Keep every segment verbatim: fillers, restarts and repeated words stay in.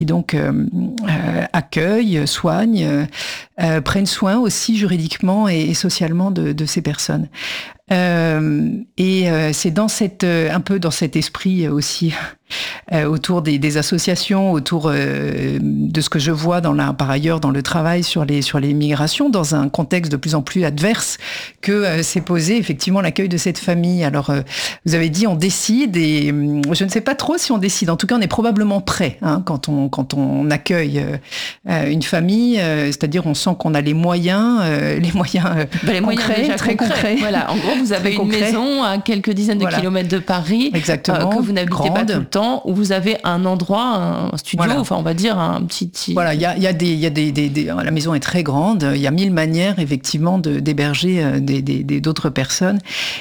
qui donc euh, euh, accueillent, soignent, euh, prennent soin aussi juridiquement et, et socialement de, de ces personnes. Euh, et euh, c'est dans cette, euh, un peu dans cet esprit aussi euh, autour des, des associations, autour euh, de ce que je vois dans la, par ailleurs dans le travail sur les sur les migrations, dans un contexte de plus en plus adverse, que euh, s'est posé effectivement l'accueil de cette famille. Alors euh, vous avez dit on décide et euh, je ne sais pas trop si on décide. En tout cas, on est probablement prêt hein, quand on quand on accueille euh, une famille, euh, c'est-à-dire on sent qu'on a les moyens, euh, les moyens, euh, ben, les moyens concrets, déjà très concrets. concrets. Voilà, en gros, vous avez une concret. maison à quelques dizaines de voilà. kilomètres de Paris, exactement, euh, que vous n'habitez grande. pas tout le temps, où vous avez un endroit, un studio, voilà. enfin on va dire un petit. petit... Voilà, il y a, y a des, il y a des, des, des, la maison est très grande. Il y a mille manières effectivement de, d'héberger des, des, des, d'autres personnes,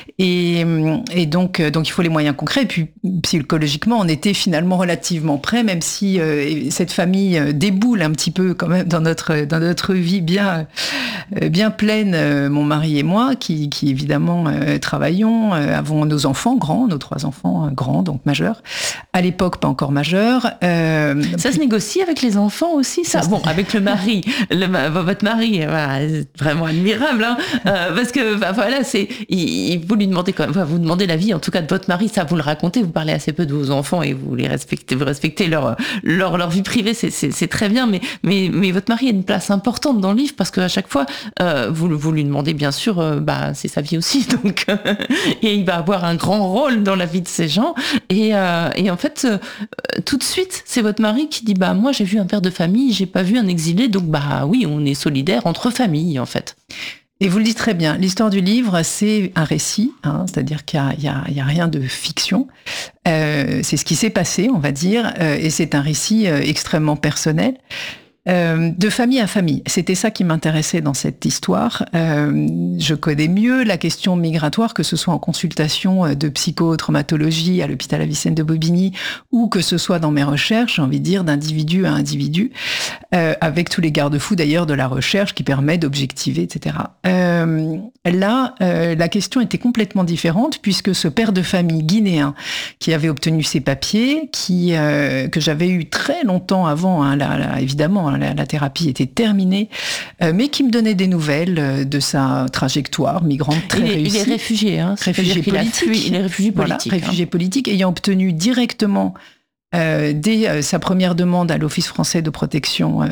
et, et donc, donc il faut les moyens concrets. Et puis psychologiquement, on était finalement relativement prêts, même si euh, cette famille déboule un petit peu quand même dans notre dans notre vie bien bien pleine. Euh, mon mari et moi, qui, qui évidemment euh, travaillons, euh, avons nos enfants grands, nos trois enfants euh, grands, donc majeurs. À l'époque, pas encore majeurs. Euh, ça se négocie avec les enfants aussi, ça. ça bon, avec le mari, le, votre mari, voilà, c'est vraiment admirable, hein, euh, parce que bah, voilà, c'est, il, vous lui demandez quand même, vous demandez l'avis, en tout cas de votre mari, ça vous le racontez, vous parlez assez peu de vos enfants et vous les respectez, vous respectez leur leur, leur vie privée, c'est, c'est, c'est très bien, mais mais mais votre mari a une place importante dans le livre parce qu'à chaque fois, euh, vous vous lui demandez bien sûr, euh, bah c'est sa vie aussi, donc et il va avoir un grand rôle dans la vie de ces gens et euh, et en fait euh, tout de suite c'est votre mari qui dit bah moi j'ai vu un père de famille, j'ai pas vu un exilé, donc bah oui on est solidaire entre familles en fait. Et vous le dites très bien, l'histoire du livre, c'est un récit, hein, c'est-à-dire qu'il n'y a, a, a rien de fiction. Euh, c'est ce qui s'est passé, on va dire, euh, et c'est un récit euh, extrêmement personnel. Euh, de famille à famille. C'était ça qui m'intéressait dans cette histoire. Euh, je connais mieux la question migratoire, que ce soit en consultation de psychotraumatologie à l'hôpital Avicenne de Bobigny ou que ce soit dans mes recherches, j'ai envie de dire, d'individu à individu, euh, avec tous les garde-fous d'ailleurs de la recherche qui permet d'objectiver, et cetera. Euh, là, euh, la question était complètement différente puisque ce père de famille guinéen qui avait obtenu ses papiers, qui euh, que j'avais eu très longtemps avant, hein, là, là, évidemment, La, la thérapie était terminée, euh, mais qui me donnait des nouvelles euh, de sa trajectoire migrante très il est, réussie. Il est réfugié, hein, réfugié politique. Il, fui, il est réfugié politique. Voilà, réfugié hein. politique, ayant obtenu directement Euh, dès euh, sa première demande à l'Office français de protection euh,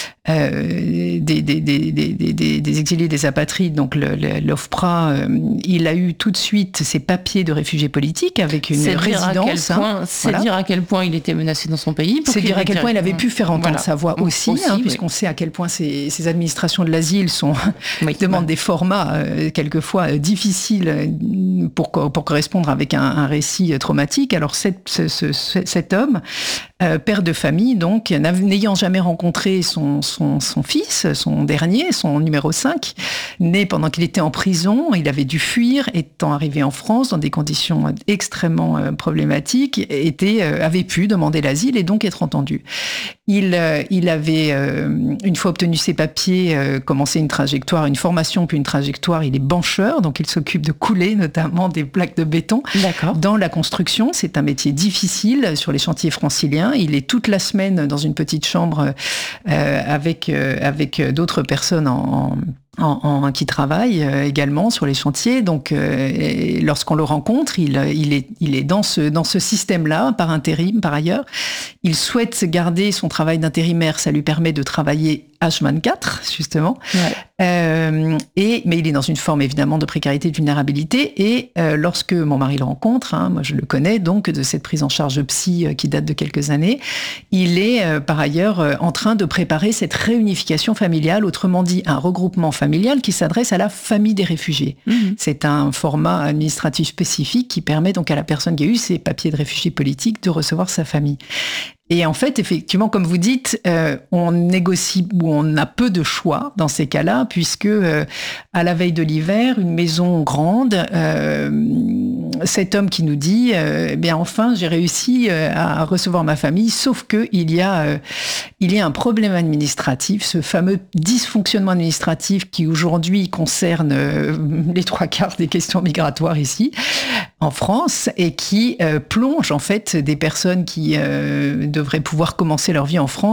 euh, des, des, des, des, des, des exilés, des apatrides, donc le, le, l'OFPRA, euh, il a eu tout de suite ses papiers de réfugié politique avec une c'est résidence. Dire point, hein, c'est voilà. dire à quel point il était menacé dans son pays. C'est dire à quel point il avait pu faire entendre voilà. sa voix aussi, aussi hein, oui. puisqu'on sait à quel point ces, ces administrations de l'asile sont oui, demandent ouais. des formats euh, quelquefois euh, difficiles pour, pour correspondre avec un, un récit traumatique. Alors cette, ce, ce, cet homme, euh, père de famille, donc n'ayant jamais rencontré son, son, son fils, son dernier, son numéro cinq, né pendant qu'il était en prison, il avait dû fuir, étant arrivé en France dans des conditions extrêmement euh, problématiques, était, euh, avait pu demander l'asile et donc être entendu. Il, euh, il avait, euh, une fois obtenu ses papiers, euh, commencé une trajectoire, une formation puis une trajectoire. Il est bancheur, donc il s'occupe de couler notamment des plaques de béton. D'accord. Dans la construction. C'est un métier difficile sur les chantiers franciliens. Il est toute la semaine dans une petite chambre euh, avec, euh, avec d'autres personnes en... en En, en, qui travaille euh, également sur les chantiers. Donc, euh, lorsqu'on le rencontre, il, il, est, il est dans ce, dans ce système-là, par intérim, par ailleurs. Il souhaite garder son travail d'intérimaire. Ça lui permet de travailler H vingt-quatre, justement. Ouais. Euh, et, mais il est dans une forme, évidemment, de précarité, de vulnérabilité. Et euh, lorsque mon mari le rencontre, hein, moi je le connais, donc, de cette prise en charge psy euh, qui date de quelques années, il est, euh, par ailleurs, euh, en train de préparer cette réunification familiale, autrement dit, un regroupement familial familiale qui s'adresse à la famille des réfugiés. Mmh. C'est un format administratif spécifique qui permet donc à la personne qui a eu ses papiers de réfugié politique de recevoir sa famille. Et en fait, effectivement, comme vous dites, euh, on négocie ou on a peu de choix dans ces cas-là, puisque euh, à la veille de l'hiver, une maison grande, euh, cet homme qui nous dit, euh, eh bien enfin, j'ai réussi euh, à recevoir ma famille, sauf que il y a, euh, il y a un problème administratif, ce fameux dysfonctionnement administratif qui aujourd'hui concerne euh, les trois quarts des questions migratoires ici, en France, et qui euh, plonge en fait des personnes qui euh, devraient pouvoir commencer leur vie en France